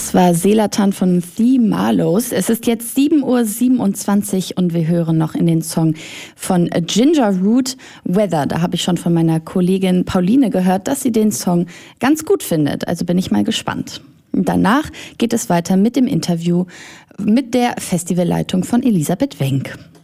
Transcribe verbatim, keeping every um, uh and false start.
Das war Selatan von The Marlows. Es ist jetzt sieben Uhr siebenundzwanzig und wir hören noch in den Song von Ginger Root, Weather. Da habe ich schon von meiner Kollegin Pauline gehört, dass sie den Song ganz gut findet. Also bin ich mal gespannt. Danach geht es weiter mit dem Interview mit der Festivalleitung von Elisabeth Wenk.